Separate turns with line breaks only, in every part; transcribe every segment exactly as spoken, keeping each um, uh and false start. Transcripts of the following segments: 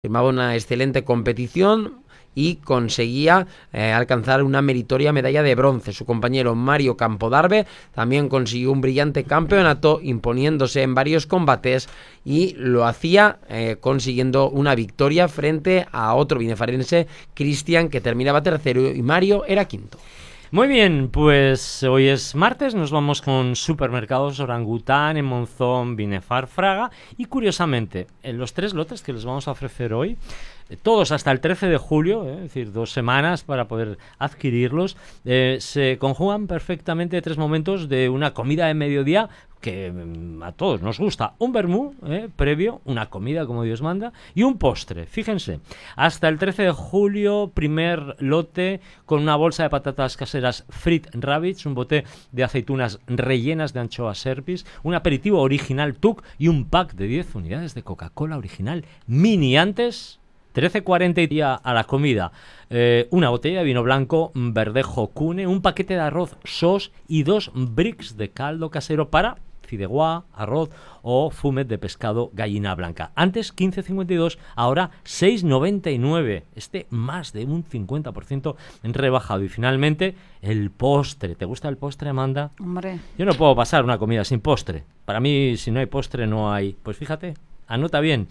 Firmaba una excelente competición y conseguía eh, alcanzar una meritoria medalla de bronce. Su compañero Mario Campodarbe también consiguió un brillante campeonato, imponiéndose en varios combates, y lo hacía eh, consiguiendo una victoria frente a otro binefarense, Cristian, que terminaba tercero, y Mario era quinto.
Muy bien, pues hoy es martes, nos vamos con Supermercados Orangután en Monzón, Binefar, Fraga, y curiosamente, en los tres lotes que les vamos a ofrecer hoy, todos hasta el trece de julio, eh, es decir, dos semanas para poder adquirirlos, eh, se conjugan perfectamente tres momentos de una comida de mediodía que a todos nos gusta: un vermú eh, previo, una comida como Dios manda, y un postre. Fíjense, hasta el trece de julio, primer lote con una bolsa de patatas caseras Frit Rabbits, un bote de aceitunas rellenas de anchoas Serpis, un aperitivo original Tuc y un pack de diez unidades de Coca-Cola original Mini. Antes, trece cuarenta y día a la comida, eh, una botella de vino blanco Verdejo Cune, un paquete de arroz sos y dos bricks de caldo casero para fideuá, arroz o fumet de pescado gallina blanca. Antes quince cincuenta y dos, ahora seis noventa y nueve. Este más de un cincuenta por ciento rebajado. Y finalmente, el postre. ¿Te gusta el postre, Amanda?
Hombre.
Yo no puedo pasar una comida sin postre. Para mí, si no hay postre, no hay. Pues fíjate, anota bien.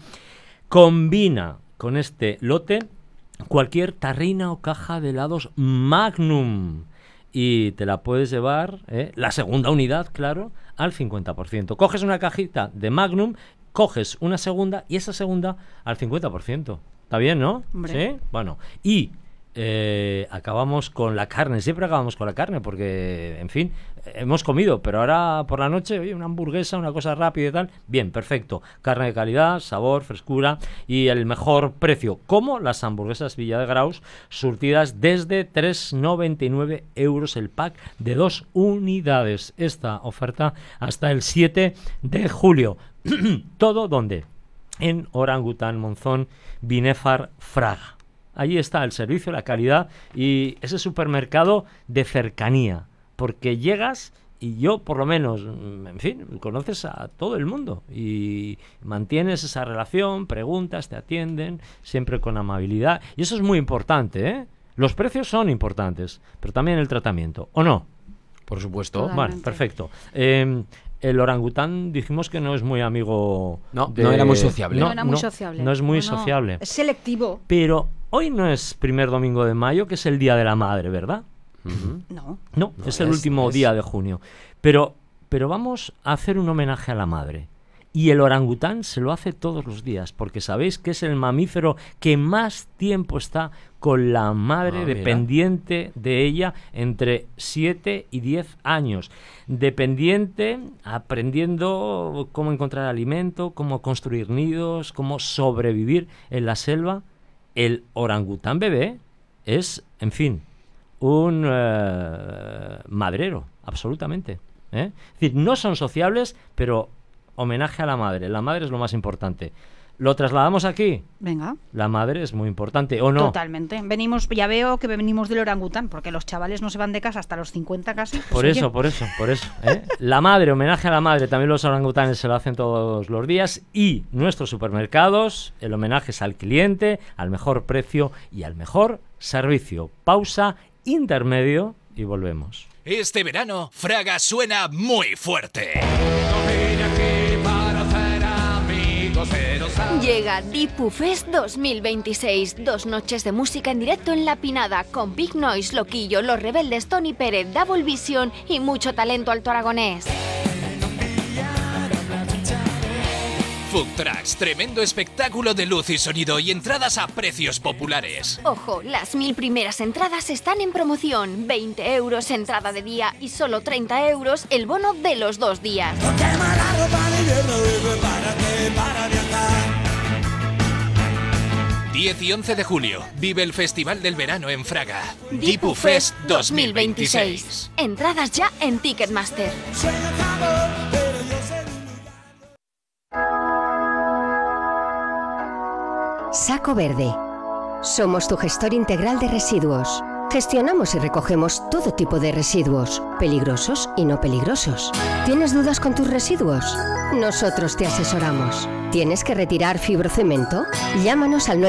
Combina con este lote cualquier tarrina o caja de helados Magnum y te la puedes llevar, ¿eh? la segunda unidad, claro, al cincuenta por ciento. Coges una cajita de Magnum, coges una segunda y esa segunda al cincuenta por ciento. ¿Está bien, no?
Hombre.
¿Sí? Bueno, y eh, acabamos con la carne. Siempre acabamos con la carne porque, en fin, hemos comido, pero ahora por la noche, oye, una hamburguesa, una cosa rápida y tal. Bien, perfecto. Carne de calidad, sabor, frescura y el mejor precio, como las hamburguesas Villa de Graus, surtidas desde tres noventa y nueve euros el pack de dos unidades. Esta oferta hasta el siete de julio. ¿Todo dónde? En Orangután, Monzón, Binefar, Fraga. Allí está el servicio, la calidad y ese supermercado de cercanía, porque llegas y yo, por lo menos, en fin, conoces a todo el mundo y mantienes esa relación, preguntas, te atienden, siempre con amabilidad, y eso es muy importante, ¿eh? Los precios son importantes, pero también el tratamiento, ¿o no?
Por supuesto.
Vale, perfecto. Eh, el orangután dijimos que no es muy amigo.
No,
de...
no era muy sociable.
No,
No,
era muy
no,
sociable.
no es muy
No, no,
sociable.
Es selectivo.
Pero hoy no es primer domingo de mayo, que es el Día de la Madre, ¿verdad?
Uh-huh.
No.
No,
No,
es el
es-
último
es-
día de junio. Pero, pero vamos a hacer un homenaje a la madre. Y el orangután se lo hace todos los días, porque sabéis que es el mamífero que más tiempo está con la madre,
Ah, mira.
dependiente de ella, entre siete y diez años. Dependiente, aprendiendo cómo encontrar alimento, cómo construir nidos, cómo sobrevivir en la selva. El orangután bebé es, en fin, un eh, madrero, absolutamente, ¿eh? Es decir, no son sociables, pero homenaje a la madre. La madre es lo más importante. ¿Lo trasladamos aquí?
Venga.
La madre es muy importante, ¿o no?
Totalmente. Venimos, ya veo que venimos del orangután, porque los chavales no se van de casa hasta los cincuenta casi. Pues,
Por
oye,
eso, por eso, por eso. ¿eh? La madre, homenaje a la madre, también los orangutanes se lo hacen todos los días. Y nuestros supermercados, el homenaje es al cliente, al mejor precio y al mejor servicio. Pausa, intermedio y volvemos.
Este verano, Fraga suena muy fuerte.
Llega Dipu Fest dos mil veintiséis, dos noches de música en directo en La Pinada, con Big Noise, Loquillo, Los Rebeldes, Tony Pérez, Double Vision y mucho talento alto aragonés.
Food Trucks, tremendo espectáculo de luz y sonido y entradas a precios populares.
Ojo, las mil primeras entradas están en promoción, veinte euros entrada de día y solo treinta euros el bono de los dos días.
diez y once de julio, vive el Festival del Verano en Fraga.
Dipu Fest dos mil veintiséis. Entradas ya en Ticketmaster.
Saco Verde. Somos tu gestor integral de residuos. Gestionamos y recogemos todo tipo de residuos, peligrosos y no peligrosos. ¿Tienes dudas con tus residuos? Nosotros te asesoramos. ¿Tienes que retirar fibrocemento? Llámanos al nueve